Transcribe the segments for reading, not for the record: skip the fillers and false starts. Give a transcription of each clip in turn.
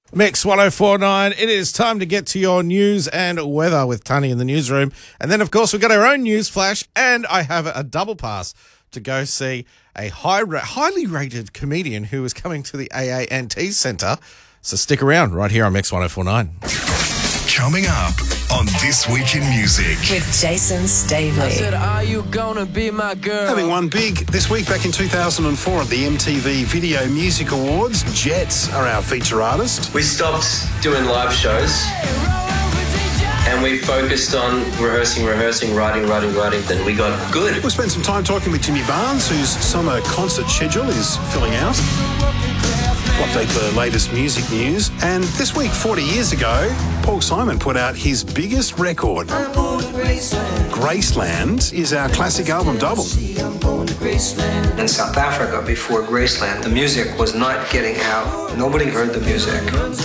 Mix 1049. It is time to get to your news and weather with Tani in the newsroom. And then, of course, we've got our own news flash, and I have a double pass to go see a highly rated comedian who is coming to the AA&T Centre. So stick around right here on Mix 1049. Coming up on This Week in Music. With Jason Stavely. I said, are you gonna be my girl? Having won big this week back in 2004 at the MTV Video Music Awards, Jets are our feature artist. We stopped doing live shows and we focused on rehearsing, writing. Then we got good. We'll spend some time talking with Jimmy Barnes, whose summer concert schedule is filling out. We'll update the latest music news. And this week, 40 years ago, Paul Simon put out his biggest record. Graceland is our classic album double. In South Africa, before Graceland, the music was not getting out. Nobody heard the music.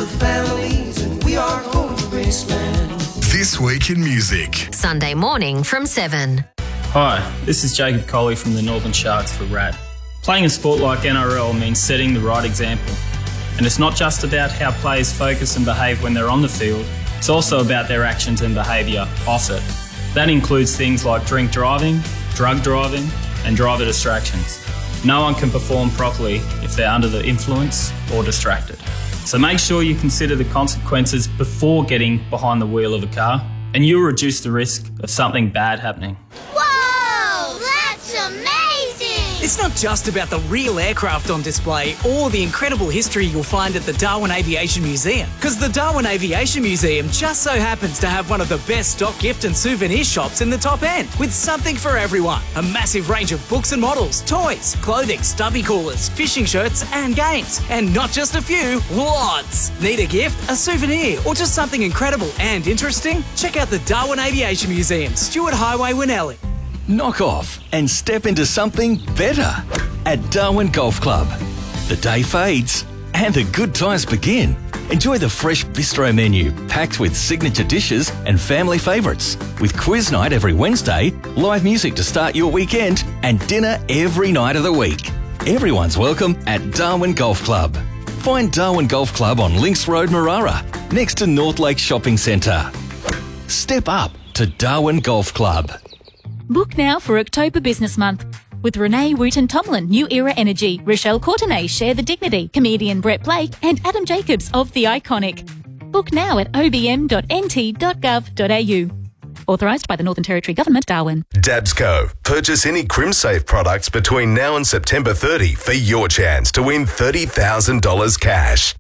This Week in Music. Sunday morning from 7. Hi, this is Jacob Coley from the Northern Sharks for RAD. Playing a sport like NRL means setting the right example. And it's not just about how players focus and behave when they're on the field, it's also about their actions and behaviour off it. That includes things like drink driving, drug driving, and driver distractions. No one can perform properly if they're under the influence or distracted. So make sure you consider the consequences before getting behind the wheel of a car, and you'll reduce the risk of something bad happening. Whoa, that's amazing! It's not just about the real aircraft on display or the incredible history you'll find at the Darwin Aviation Museum. Because the Darwin Aviation Museum just so happens to have one of the best stock gift and souvenir shops in the top end, with something for everyone. A massive range of books and models, toys, clothing, stubby coolers, fishing shirts and games. And not just a few, lots. Need a gift, a souvenir, or just something incredible and interesting? Check out the Darwin Aviation Museum, Stewart Highway, Winnelli. Knock off and step into something better at Darwin Golf Club. The day fades and the good times begin. Enjoy the fresh bistro menu packed with signature dishes and family favourites, with quiz night every Wednesday, live music to start your weekend, and dinner every night of the week. Everyone's welcome at Darwin Golf Club. Find Darwin Golf Club on Links Road, Marara, next to North Lake Shopping Centre. Step up to Darwin Golf Club. Book now for October Business Month. With Renee Wooten-Tomlin, New Era Energy, Rochelle Courtenay, Share the Dignity, comedian Brett Blake, and Adam Jacobs of The Iconic. Book now at obm.nt.gov.au. Authorised by the Northern Territory Government, Darwin. Dabsco. Purchase any CrimSafe products between now and September 30 for your chance to win $30,000 cash.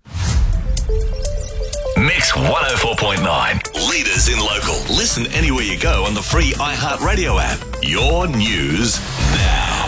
Mix 104.9. Leaders in local. Listen anywhere you go on the free iHeartRadio app. Your news now.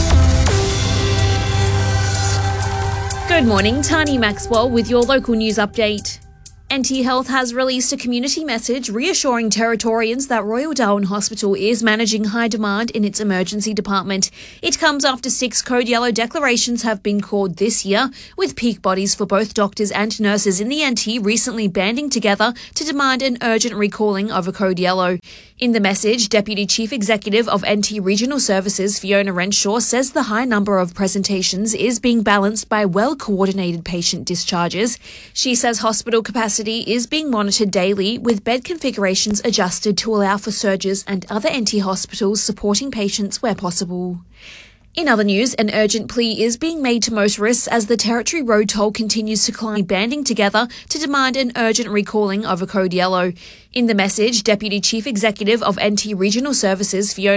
Good morning, Tani Maxwell with your local news update. NT Health has released a community message reassuring Territorians that Royal Darwin Hospital is managing high demand in its emergency department. It comes after 6 Code Yellow declarations have been called this year, with peak bodies for both doctors and nurses in the NT recently banding together to demand an urgent recalling of a Code Yellow. In the message, Deputy Chief Executive of NT Regional Services Fiona Renshaw says the high number of presentations is being balanced by well-coordinated patient discharges. She says hospital capacity is being monitored daily, with bed configurations adjusted to allow for surges and other NT hospitals supporting patients where possible. In other news, an urgent plea is being made to motorists as the Territory road toll continues to climb, banding together to demand an urgent recalling of a Code Yellow. In the message, Deputy Chief Executive of NT Regional Services Fiona